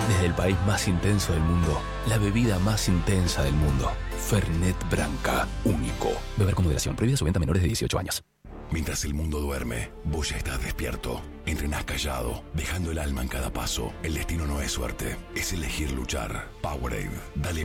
Desde el país más intenso del mundo, la bebida más intensa del mundo. Fernet Branca, único. Beber con moderación. Prohibida su venta a menores de 18 años. Mientras el mundo duerme, vos ya estás despierto. Entrenás callado, dejando el alma en cada paso. El destino no es suerte, es elegir luchar. Powerade, dale